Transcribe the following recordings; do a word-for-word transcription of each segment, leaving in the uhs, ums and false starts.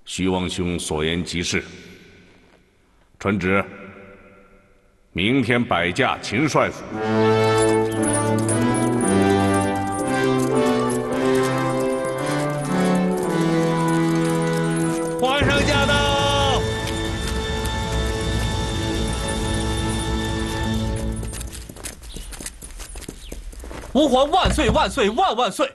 徐王兄所言极是。传旨，明天摆驾秦帅府。 皇上驾到！吾皇万岁万岁万万岁！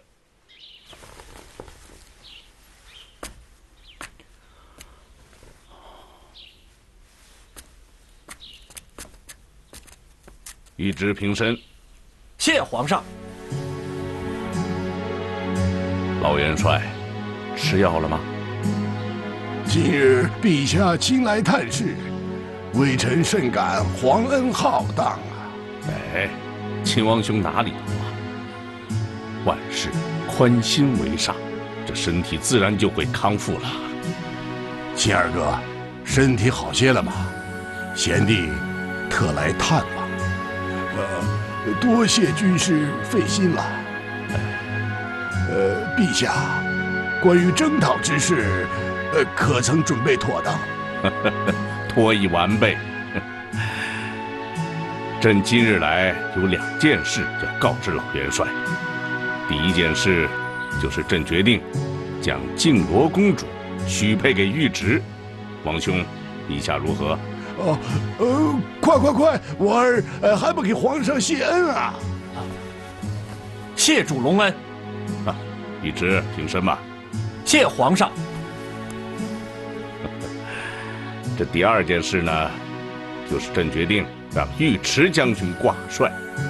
谕旨平身。 谢皇上。 老元帅，吃药了吗？ 今日陛下亲来探视，微臣甚感皇恩浩荡啊！ 哎，秦王兄哪里多啊？万事宽心为上，这身体自然就会康复了。 秦二哥，身体好些了吗？贤弟特来探望。呃，多谢军师费心了。呃，陛下，关于征讨之事，呃，可曾准备妥当？ 托已完备。朕今日来有两件事要告知老元帅。第一件事就是朕决定将静罗公主许配给玉旨。王兄，意下如何？ 哦，呃，快快快，我儿呃还不给皇上谢恩啊！ 谢主隆恩。 啊，玉旨平身吧。 谢皇上。 这第二件事呢，就是朕决定让尉迟将军挂帅。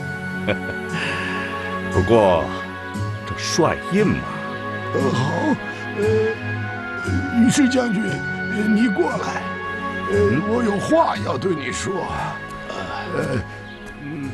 不过，这帅印嘛…… 呃，好，呃，尉迟将军，你过来，呃，嗯、我有话要对你说。呃，嗯，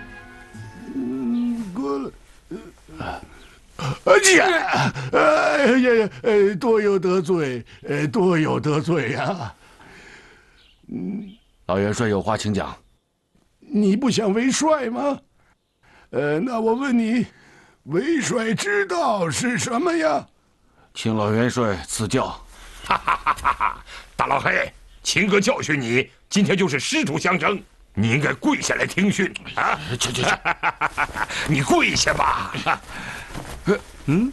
嗯，过来。呃，姐，哎呀呀，呃，多有得罪，呃，多有得罪呀。 嗯，老元帅有话请讲。 你不想为帅吗？呃，那我问你，为帅之道是什么呀？ 请老元帅赐教。 哈哈哈哈哈！大老黑，秦哥教训你，今天就是师徒相争，你应该跪下来听训啊！ 去去去， 你跪下吧。 嗯，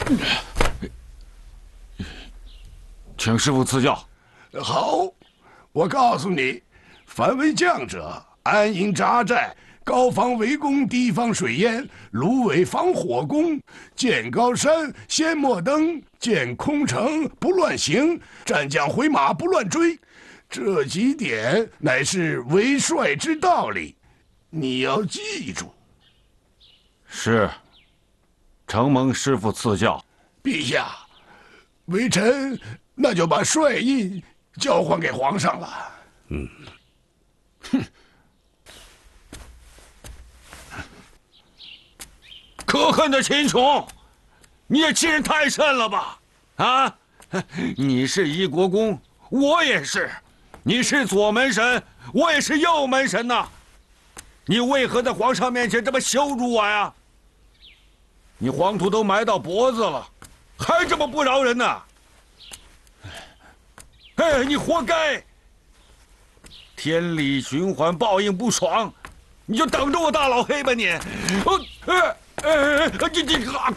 请师傅赐教。 好，我告诉你，凡为将者，安营扎寨，高防围攻，低防水淹，芦苇防火攻，见高山先莫登，见空城不乱行，战将回马不乱追。这几点乃是为帅之道理，你要记住。 是。承蒙师傅赐教。 陛下，微臣那就把帅印交还给皇上了。 嗯， 哼， 可恨的秦琼，你也欺人太甚了吧？啊， 你是一国公， 我也是；你是左门神，我也是右门神呐。你为何在皇上面前这么羞辱我呀？ 你黄土都埋到脖子了， 还这么不饶人呢？哎，你活该！ 天理循环，报应不爽， 你就等着我大老黑吧你！我呃呃，你你啊，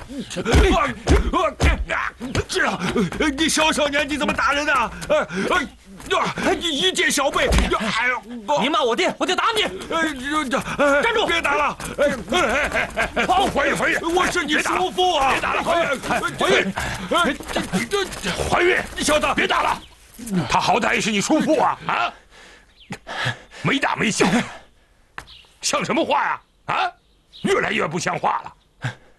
这你小小年纪怎么打人啊？呃呃，你一介小辈，哎呦！ 你骂我爹，我就打你！站住！ 别打了！ 跑！ 怀孕，怀孕！我是你叔父啊！ 别打了，怀孕！怀孕！ 这这怀孕！你小子别打了！他好歹也是你叔父啊！啊！没大没小，像什么话呀？啊！越来越不像话了。